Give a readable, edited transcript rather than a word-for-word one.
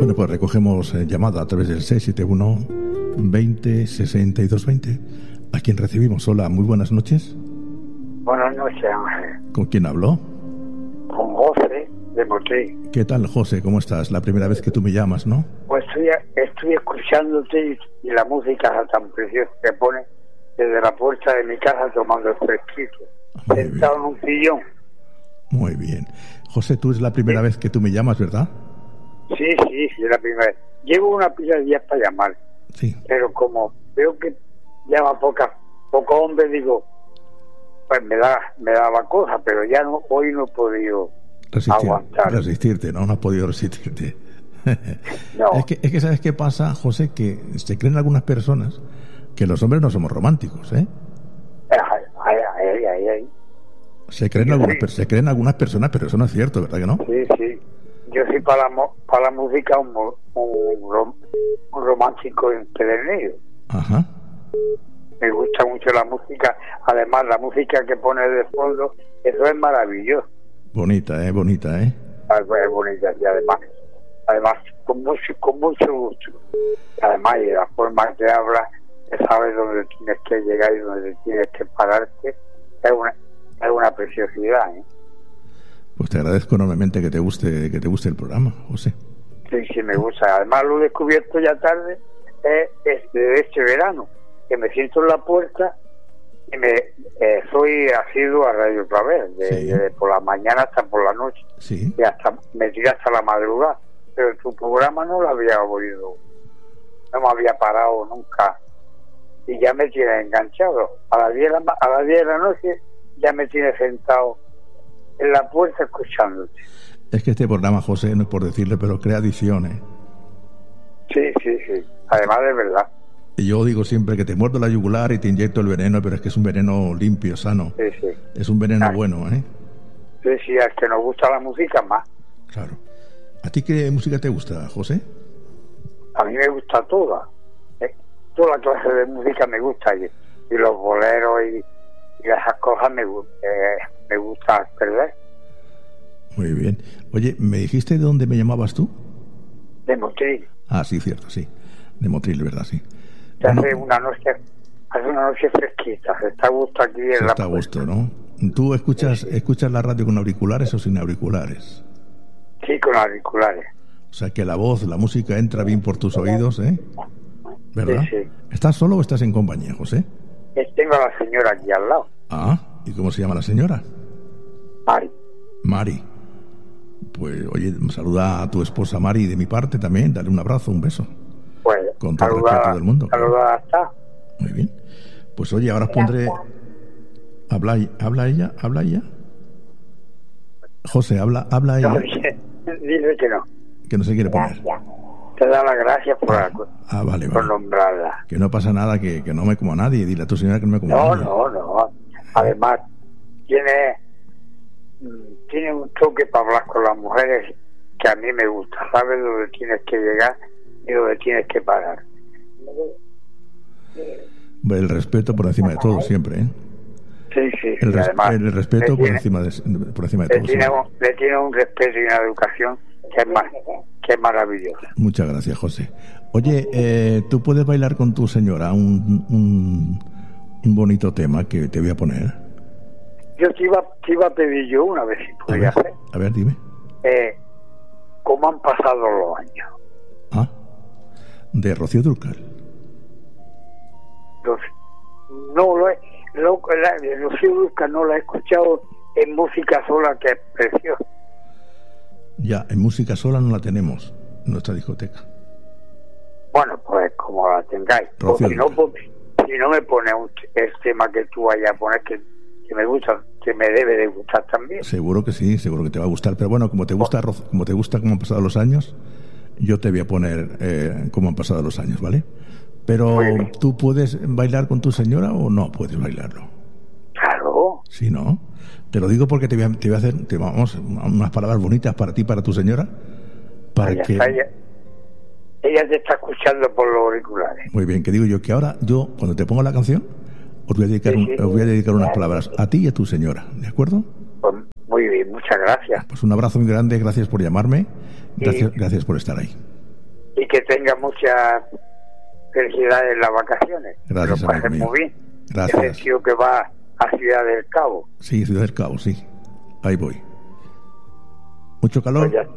Bueno, pues recogemos llamada a través del 671 20 62 20. ¿A quién recibimos? Hola, muy buenas noches. Buenas noches, Ángel. ¿Con quién habló? Con José de Motril. ¿Qué tal, José? ¿Cómo estás? La primera vez que tú me llamas, ¿no? Pues estoy escuchándote y la música tan preciosa que pone desde la puerta de mi casa tomando el fresquito, sentado en un sillón. Muy bien. José, tú es la primera vez que tú me llamas, ¿verdad? Sí, es la primera vez. Llevo una pila de días para llamar. Sí. Pero como veo que llama poco hombre, digo, pues me daba cosa, pero ya no, hoy no he podido resistirte, ¿no? No has podido resistirte. No. Es que ¿sabes qué pasa, José? Que se creen algunas personas que los hombres no somos románticos, ¿eh? Ay. Se creen algunas personas, pero eso no es cierto, ¿verdad que no? Sí. Yo soy para la música un romántico empedernido. Ajá. Me gusta mucho la música. Además, la música que pone de fondo, eso es maravilloso. Bonita, ¿eh? Es bonita, y además con mucho gusto. Además, y la forma que habla, que sabes dónde tienes que llegar y dónde tienes que pararte, es una preciosidad, ¿eh? Pues te agradezco enormemente que te guste el programa, José. Sí, me gusta. Además, lo he descubierto ya tarde, de este verano, que me siento en la puerta y soy asiduo a Radio Clavel, desde por la mañana hasta por la noche. Sí. Y me tiré hasta la madrugada. Pero tu programa no lo había oído, no me había parado nunca. Y ya me tiene enganchado. A las 10 de la noche ya me tiene sentado en la puerta escuchándote. Es que este programa, José, no es por decirle, pero crea adicciones. Sí. Además, de verdad. Y yo digo siempre que te muerdo la yugular y te inyecto el veneno, pero es que es un veneno limpio, sano. Sí. Es un veneno bueno, ¿eh? Sí, al que nos gusta la música más. Claro. ¿A ti qué música te gusta, José? A mí me gusta toda. Toda clase de música me gusta. Y los boleros y esas cosas me gusta perder. Muy bien. Oye, ¿me dijiste de dónde me llamabas tú? De Motril. Ah, sí, cierto, sí. De Motril, ¿verdad? Sí. Hace una noche fresquita. Se está a gusto aquí en la está a gusto, ¿no? ¿Tú escuchas la radio con auriculares o sin auriculares? Sí, con auriculares. O sea, que la voz, la música entra bien por tus oídos, ¿eh? ¿Verdad? Sí. ¿Estás solo o estás en compañía, José? Tengo a la señora aquí al lado. Ah, ¿y cómo se llama la señora? Mari. Pues, oye, saluda a tu esposa Mari de mi parte también, dale un abrazo, un beso. Pues, con todo el respeto del mundo. Saluda hasta. Muy bien. Pues oye, ahora os pondré... ¿Habla ella? José, ¿habla ella? No, dile que no. Que no se quiere poner. Te da las gracias vale. por nombrarla. Que no pasa nada, que no me como a nadie. Dile a tu señora que no me como a nadie. No. Además, tiene un toque para hablar con las mujeres que a mí me gusta. Sabes dónde tienes que llegar y dónde tienes que parar. El respeto por encima de todo, siempre, ¿eh? Sí. Además, el respeto por encima de todo. Le tiene un respeto y una educación que es maravillosa. Muchas gracias, José. Oye, ¿tú puedes bailar con tu señora un bonito tema que te voy a poner? Yo te iba a pedir yo una vez si podía hacer. A ver, dime. ¿Cómo han pasado los años? Ah, de Rocío Dúrcal. Rocío Dúrcal no la he escuchado en música sola, que es preciosa. Ya, en música sola no la tenemos en nuestra discoteca. Bueno, pues como la tengáis. Si no me pone el tema que tú vayas a poner que me gusta, que me debe de gustar también. Seguro que sí, seguro que te va a gustar. Pero bueno, como te gusta cómo han pasado los años, yo te voy a poner cómo han pasado los años, ¿vale? Pero ¿tú puedes bailar con tu señora o no puedes bailarlo? Claro. Sí, ¿no? Te lo digo porque te voy a hacer unas palabras bonitas para ti, para tu señora, para que... Ella te está escuchando por los auriculares. Muy bien, que digo yo que ahora cuando te pongo la canción, os voy a dedicar unas palabras a ti y a tu señora, ¿de acuerdo? Pues muy bien, muchas gracias. Pues un abrazo muy grande, gracias por llamarme, gracias por estar ahí. y que tenga mucha felicidad en las vacaciones. Gracias, lo pases amigo mío. muy bien. Gracias. Ese tío que va a Ciudad del Cabo. Sí, Ciudad del Cabo, sí. Ahí voy. ¿Mucho calor? Pues ya.